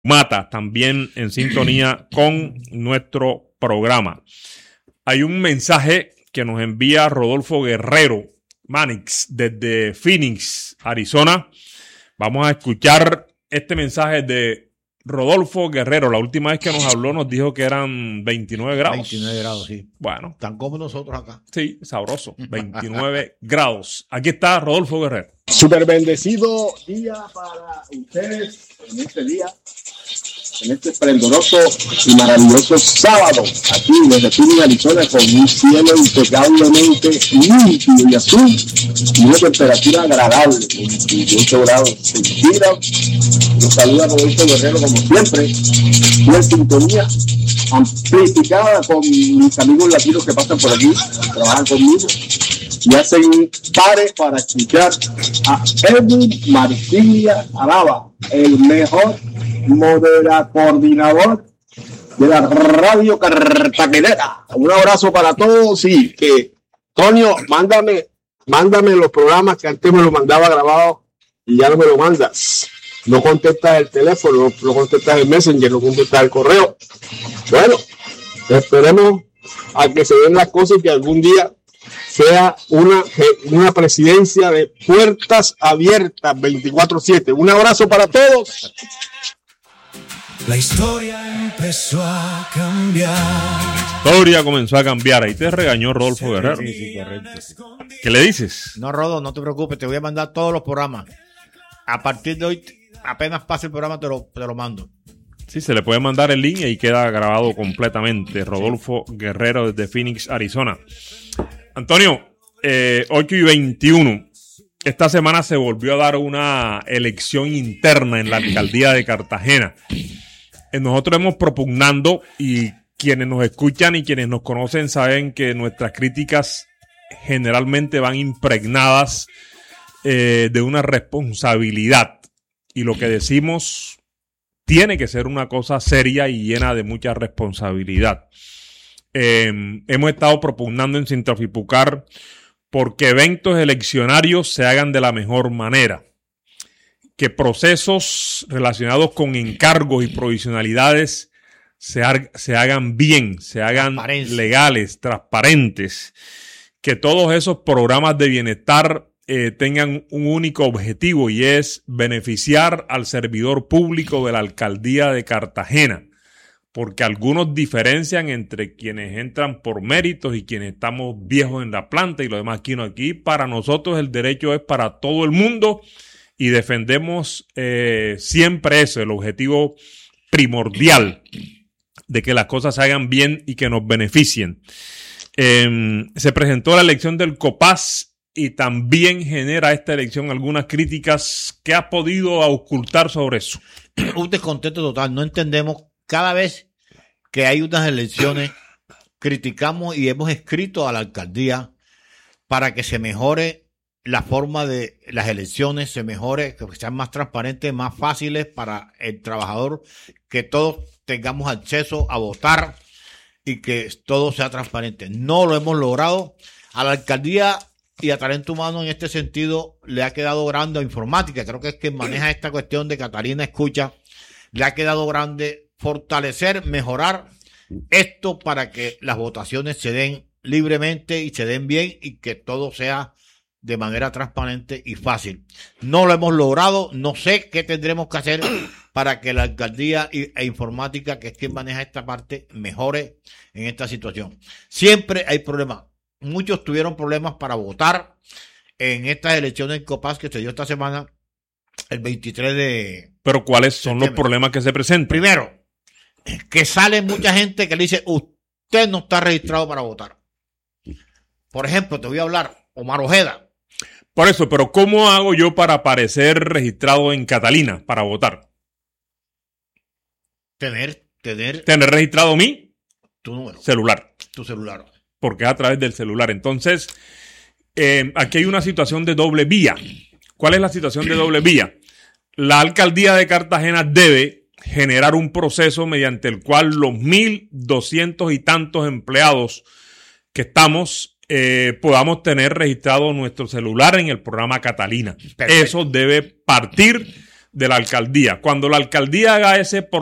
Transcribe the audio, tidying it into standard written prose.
Mata, también en sintonía con nuestro programa. Hay un mensaje que nos envía Rodolfo Guerrero Manix desde Phoenix, Arizona. Vamos a escuchar este mensaje de Rodolfo Guerrero. La última vez que nos habló nos dijo que eran 29 grados. 29 grados, sí. Bueno. Tan como nosotros acá. Sí, sabroso. 29 grados. Aquí está Rodolfo Guerrero. Súper bendecido día para ustedes en este día, en este esplendoroso y maravilloso sábado, aquí desde Phoenix, Arizona, con un cielo impecablemente limpio y azul y una temperatura agradable, 28 grados centígrados. Nos saluda Rodolfo Guerrero como siempre, y en sintonía amplificada con mis amigos latinos que pasan por aquí, trabajan conmigo y hacen pares para escuchar a Edwin Martínez Araba, el mejor coordinador de la radio cartagenera. Un abrazo para todos y que, Tonio, mándame los programas que antes me lo mandaba grabado y ya no me lo mandas. No contestas el teléfono, no contestas el Messenger, no contestas el correo. Bueno, esperemos a que se den las cosas y que algún día sea una presidencia de puertas abiertas 24/7. Un abrazo para todos. La historia empezó a cambiar. La historia comenzó a cambiar. Ahí te regañó Rodolfo Guerrero. Sí, correcto. ¿Qué le dices? No, Rodo, no te preocupes, te voy a mandar todos los programas. A partir de hoy, apenas pase el programa, te lo mando. Sí, se le puede mandar el link y ahí queda grabado completamente. Rodolfo Guerrero desde Phoenix, Arizona. Antonio, 8:21. Esta semana se volvió a dar una elección interna en la alcaldía de Cartagena. Nosotros hemos propugnando, y quienes nos escuchan y quienes nos conocen saben que nuestras críticas generalmente van impregnadas de una responsabilidad. Y lo que decimos tiene que ser una cosa seria y llena de mucha responsabilidad. Hemos estado propugnando en Sintrafipucar porque eventos eleccionarios se hagan de la mejor manera, que procesos relacionados con encargos y provisionalidades se hagan bien, se hagan legales, transparentes, que todos esos programas de bienestar tengan un único objetivo y es beneficiar al servidor público de la alcaldía de Cartagena. Porque algunos diferencian entre quienes entran por méritos y quienes estamos viejos en la planta y lo demás aquí no. Aquí para nosotros el derecho es para todo el mundo y defendemos siempre eso, el objetivo primordial de que las cosas se hagan bien y que nos beneficien. Se presentó la elección del COPAS y también genera esta elección algunas críticas. ¿Qué ha podido ocultar sobre eso? Un descontento total, no entendemos. Cada vez que hay unas elecciones, criticamos y hemos escrito a la alcaldía para que se mejore la forma de las elecciones, se mejore, que sean más transparentes, más fáciles para el trabajador, que todos tengamos acceso a votar y que todo sea transparente. No lo hemos logrado. A la alcaldía y a Talento Humano en este sentido le ha quedado grande a Informática. Creo que es quien maneja esta cuestión de Catalina Escucha. Le ha quedado grande fortalecer, mejorar esto para que las votaciones se den libremente y se den bien y que todo sea de manera transparente y fácil. No lo hemos logrado, no sé qué tendremos que hacer para que la alcaldía e Informática, que es quien maneja esta parte, mejore en esta situación. Siempre hay problemas. Muchos tuvieron problemas para votar en estas elecciones en COPAS que se dio esta semana, el 23 de... Pero ¿cuáles son los problemas que se presentan? Primero, que sale mucha gente que le dice, usted no está registrado para votar. Por ejemplo, te voy a hablar, Omar Ojeda. Por eso, pero ¿cómo hago yo para aparecer registrado en Catalina para votar? Tener registrado tu número. Celular. Tu celular. Porque es a través del celular. Entonces, aquí hay una situación de doble vía. ¿Cuál es la situación de doble vía? La alcaldía de Cartagena debe generar un proceso mediante el cual los 1,200 y tantos empleados que estamos podamos tener registrado nuestro celular en el programa Catalina. Perfecto. Eso debe partir de la alcaldía. Cuando la alcaldía haga ese